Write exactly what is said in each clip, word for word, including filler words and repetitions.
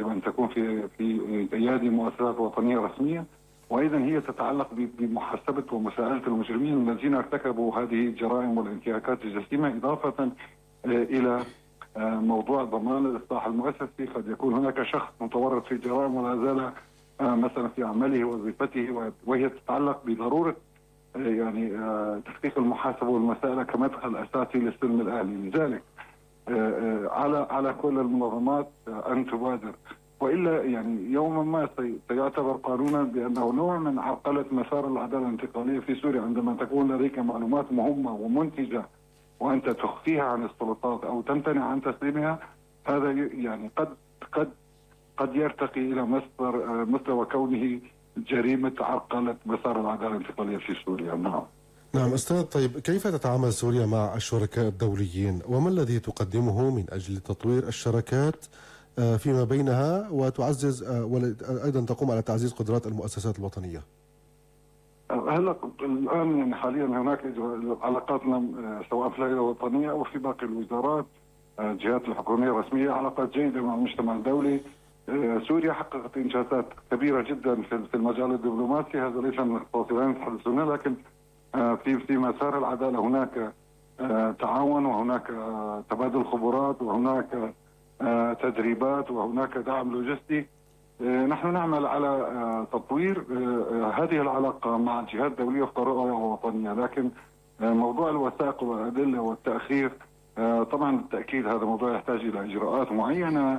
يجب أن تكون في في أيادي مؤسسات وطنية رسمية، وأيضا هي تتعلق بمحاسبة ومساءلة المجرمين الذين ارتكبوا هذه الجرائم والانتهاكات الجسيمة، إضافة إلى موضوع ضمان الإصلاح المؤسسي. قد يكون هناك شخص متورط في جرائم ولا زال مثلا في عمله ووظيفته، وهي تتعلق بضرورة يعني تحقيق المحاسبة والمساءلة كمدخل أساسي للسلم الأهلي. لذلك على على كل المنظمات أن تبادر، وإلا يعني يوما ما سيعتبر قانونا بأنه نوع من عرقلة مسار العدالة الانتقالية في سوريا. عندما تكون لديك معلومات مهمة ومنتجة وأنت تخفيها عن السلطات أو تمتنع عن تسليمها، هذا يعني قد قد قد يرتقي إلى مصدر مستوى كونه جريمة عرقلة مسار العدالة الانتقالية في سوريا. نعم. نعم أستاذ، طيب كيف تتعامل سوريا مع الشركاء الدوليين، وما الذي تقدمه من أجل تطوير الشراكات فيما بينها وتعزز وأيضا تقوم على تعزيز قدرات المؤسسات الوطنية؟ هلا الآن يعني حاليا هناك علاقاتنا سواء في الهيئة الوطنية أو في باقي الوزارات الجهات الحكومية الرسمية علاقات جيدة مع المجتمع الدولي. سوريا حققت إنجازات كبيرة جدا في المجال الدبلوماسي، هذا ليس من اختصاصنا نتحدث هنا، لكن في في مسار العدالة هناك تعاون وهناك تبادل خبرات وهناك تدريبات وهناك دعم لوجستي. نحن نعمل على تطوير هذه العلاقة مع الجهات الدولية وقضايا وطنية، لكن موضوع الوثائق والأدلة والتأخير طبعا بالتأكيد هذا موضوع يحتاج إلى إجراءات معينة،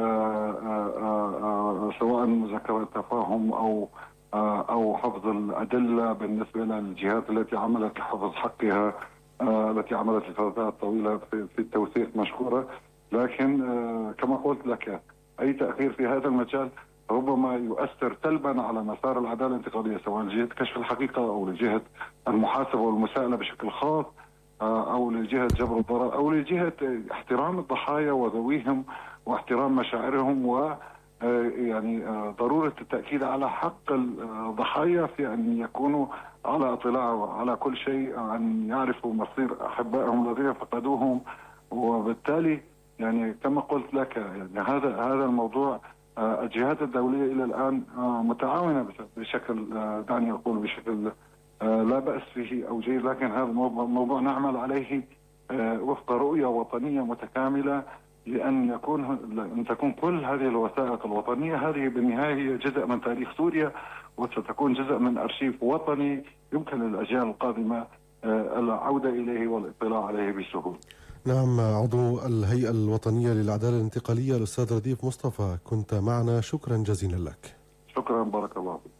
سواء مذكرات تفاهم أو أو حفظ الأدلة بالنسبة للجهات التي عملت لحفظ حقها، التي عملت لفترات طويلة في التوثيق مشكورة. لكن كما قلت لك أي تأخير في هذا المجال ربما يؤثر سلبا على مسار العدالة الانتقالية، سواء لجهة كشف الحقيقة أو لجهة المحاسبة والمساءلة بشكل خاص، أو لجهة جبر الضرر أو لجهة احترام الضحايا وذويهم واحترام مشاعرهم، و يعني ضرورة التأكيد على حق الضحايا في أن يكونوا على اطلاع على كل شيء، أن يعرفوا مصير أحبائهم الذين فقدوهم. وبالتالي يعني كما قلت لك يعني هذا هذا الموضوع الجهات الدولية إلى الآن متعاونة بشكل دعني أقول بشكل لا بأس فيه أو جيد، لكن هذا موضوع نعمل عليه وفق رؤية وطنية متكاملة، لأن يكون أن تكون كل هذه الوثائق الوطنية هذه بالنهاية هي جزء من تاريخ سوريا، وستكون جزء من أرشيف وطني يمكن للأجيال القادمة العودة إليه والاطلاع عليه بسهولة. نعم، عضو الهيئة الوطنية للعدالة الانتقالية الأستاذ رديف مصطفى، كنت معنا، شكرا جزيلا لك. شكرا، بارك الله فيك.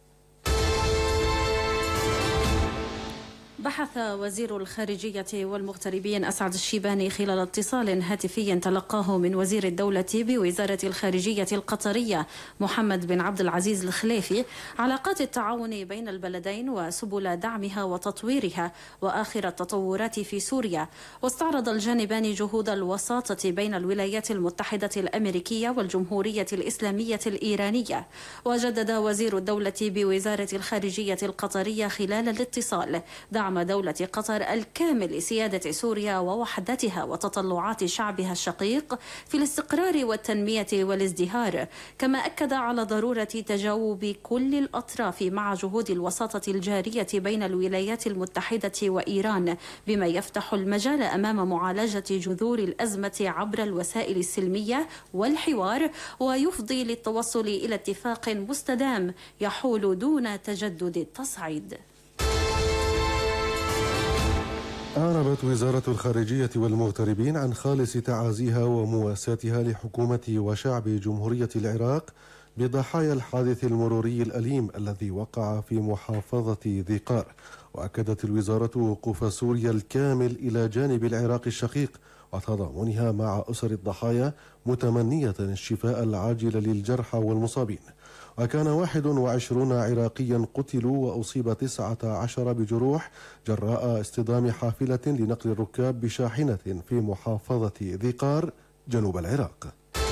بحث وزير الخارجية والمغتربين أسعد الشيباني خلال اتصال هاتفي تلقاه من وزير الدولة بوزارة الخارجية القطرية محمد بن عبد العزيز الخليفي علاقات التعاون بين البلدين وسبل دعمها وتطويرها وآخر التطورات في سوريا. واستعرض الجانبان جهود الوساطة بين الولايات المتحدة الأمريكية والجمهورية الإسلامية الإيرانية. وجدد وزير الدولة بوزارة الخارجية القطرية خلال الاتصال دعم دولة قطر الكامل لسيادة سوريا ووحدتها وتطلعات شعبها الشقيق في الاستقرار والتنمية والازدهار، كما أكد على ضرورة تجاوب كل الأطراف مع جهود الوساطة الجارية بين الولايات المتحدة وإيران، بما يفتح المجال أمام معالجة جذور الأزمة عبر الوسائل السلمية والحوار، ويفضي للتوصل إلى اتفاق مستدام يحول دون تجدد التصعيد. أعربت وزارة الخارجية والمغتربين عن خالص تعازيها ومواساتها لحكومة وشعب جمهورية العراق بضحايا الحادث المروري الأليم الذي وقع في محافظة ذي قار. وأكدت الوزارة وقوف سوريا الكامل إلى جانب العراق الشقيق وتضامنها مع أسر الضحايا، متمنية الشفاء العاجل للجرحى والمصابين. وكان واحد وعشرون عراقيا قتلوا وأصيب تسعة عشر بجروح جراء اصطدام حافلة لنقل الركاب بشاحنة في محافظة ذي قار جنوب العراق.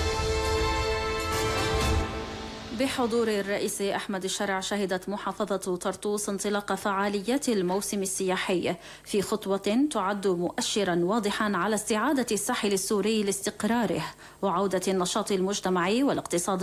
بحضور الرئيس أحمد الشرع شهدت محافظة طرطوس انطلاق فعاليات الموسم السياحي في خطوة تعد مؤشرا واضحا على استعادة الساحل السوري لاستقراره وعودة النشاط المجتمعي والاقتصادي